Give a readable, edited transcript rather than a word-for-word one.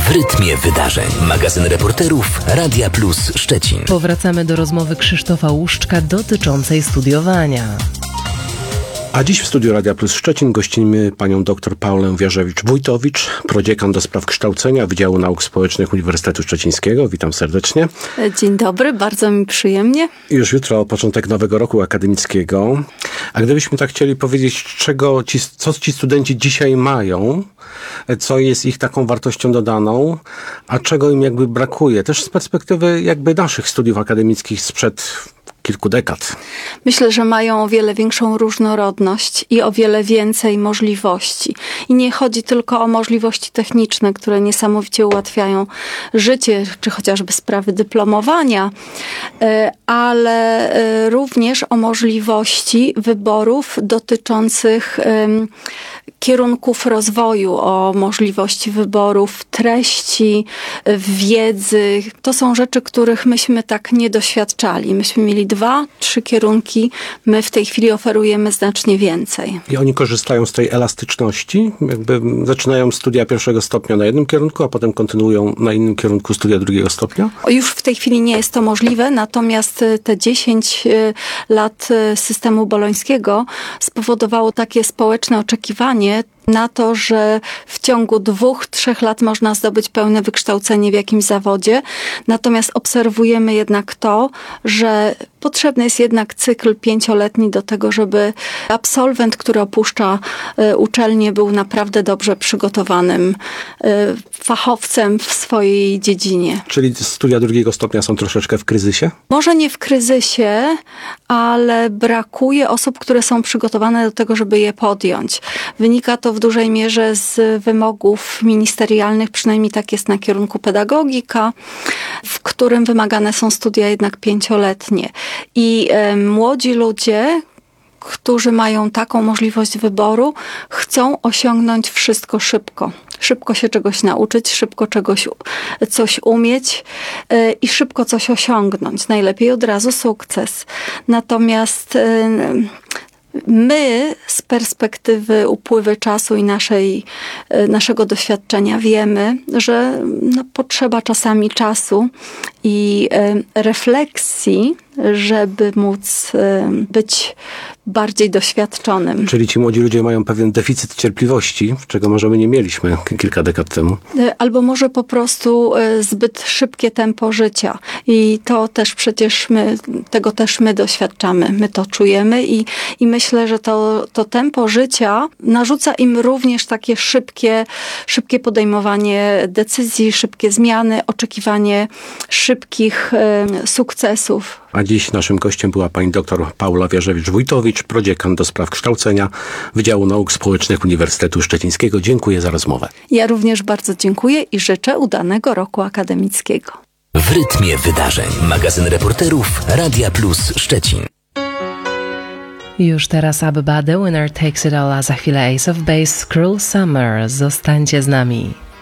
W rytmie wydarzeń. Magazyn reporterów Radia Plus Szczecin. Powracamy do rozmowy Krzysztofa Łuszczka dotyczącej studiowania. A dziś w studiu Radia Plus Szczecin gościmy panią dr Paulę Wierzewicz-Wójtowicz, prodziekan do spraw kształcenia Wydziału Nauk Społecznych Uniwersytetu Szczecińskiego. Witam serdecznie. Dzień dobry, bardzo mi przyjemnie. Już jutro początek nowego roku akademickiego. A gdybyśmy tak chcieli powiedzieć, co ci studenci dzisiaj mają, co jest ich taką wartością dodaną, a czego im jakby brakuje, też z perspektywy jakby naszych studiów akademickich sprzed kilku dekad. Myślę, że mają o wiele większą różnorodność i o wiele więcej możliwości. I nie chodzi tylko o możliwości techniczne, które niesamowicie ułatwiają życie, czy chociażby sprawy dyplomowania, ale również o możliwości wyborów dotyczących kierunków rozwoju, o możliwości wyborów treści, wiedzy. To są rzeczy, których myśmy tak nie doświadczali. Myśmy mieli 2-3 kierunki, my w tej chwili oferujemy znacznie więcej. I oni korzystają z tej elastyczności? Jakby zaczynają studia pierwszego stopnia na jednym kierunku, a potem kontynuują na innym kierunku studia drugiego stopnia? Już w tej chwili nie jest to możliwe, natomiast te 10 lat systemu bolońskiego spowodowało takie społeczne oczekiwanie na to, że w ciągu 2-3 lat można zdobyć pełne wykształcenie w jakimś zawodzie. Natomiast obserwujemy jednak to, że potrzebny jest jednak cykl 5-letni do tego, żeby absolwent, który opuszcza uczelnię, był naprawdę dobrze przygotowanym fachowcem w swojej dziedzinie. Czyli studia drugiego stopnia są troszeczkę w kryzysie? Może nie w kryzysie, ale brakuje osób, które są przygotowane do tego, żeby je podjąć. Wynika to w dużej mierze z wymogów ministerialnych, przynajmniej tak jest na kierunku pedagogika, w którym wymagane są studia jednak 5-letnie. I młodzi ludzie, którzy mają taką możliwość wyboru, chcą osiągnąć wszystko szybko. Szybko się czegoś nauczyć, szybko coś umieć i szybko coś osiągnąć. Najlepiej od razu sukces. Natomiast my z perspektywy upływu czasu i naszego doświadczenia wiemy, że potrzeba czasami czasu i refleksji, żeby móc być bardziej doświadczonym. Czyli ci młodzi ludzie mają pewien deficyt cierpliwości, czego może my nie mieliśmy kilka dekad temu. Albo może po prostu zbyt szybkie tempo życia. I to też przecież tego też my doświadczamy. My to czujemy i myślę, że to tempo życia narzuca im również takie szybkie podejmowanie decyzji, szybkie zmiany, oczekiwanie szybkich sukcesów. A dziś naszym gościem była pani dr Paula Wierzewicz-Wójtowicz, prodziekan do spraw kształcenia Wydziału Nauk Społecznych Uniwersytetu Szczecińskiego. Dziękuję za rozmowę. Ja również bardzo dziękuję i życzę udanego roku akademickiego. W rytmie wydarzeń. Magazyn reporterów Radia Plus Szczecin. Już teraz Abba The Winner Takes It All, a za chwilę Ace of Base, Cruel Summer. Zostańcie z nami.